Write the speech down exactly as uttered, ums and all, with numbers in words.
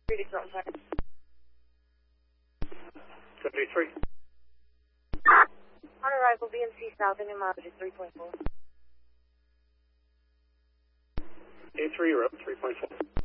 seventy-three. On arrival, B M C South, and mileage is three point four. A three, you're up, three point four.